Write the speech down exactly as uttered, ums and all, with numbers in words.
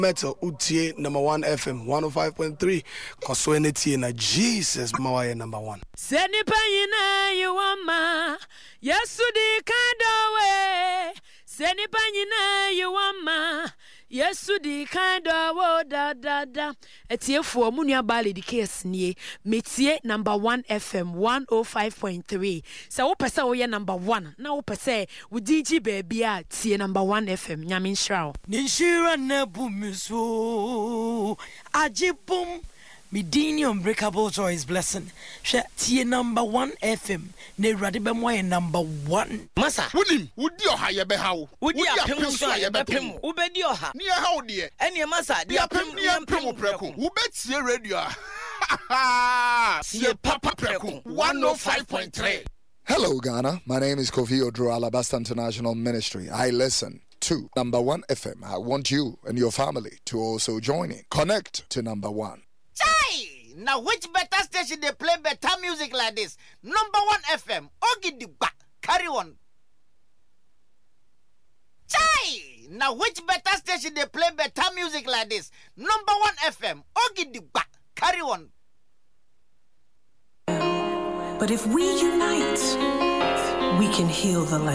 Metal Utie number one F M one oh five point three. Consuenity na Jesus Mawaya number one. Seni panyina you wama Yesudi kandawe. Seni panyina you wama Yesudi kandawo da da da. Etie for munya bali di case nie. Metie number one F M one oh five point three. Sa wo pese wo ye number one. Na wo pese wo D J baby a tie number one F M. Nyamin shraw. Ninshira nebumiso ajibum midini unbreakable joy is blessing. She tie number one F M. Ne radibe moye number one. Masa. Wunim, wudi oha ye be hawo. Wudi apem so ye be pem. Ubedi oha. Ni hawo de. Eni masa, di apem ni apem preko. Ubetie radio. Sie papa preko. one oh five point three. Hello, Ghana. My name is Kofi Odro Alabasta International Ministry. I listen to number one F M. I want you and your family to also join in. Connect to number one. Chai! Now which better station they play better music like this? Number one F M. Ogi the back. Carry on. Chai! Now which better station they play better music like this? Number one F M. Ogi the back. Carry on. But if we unite, we can heal the land.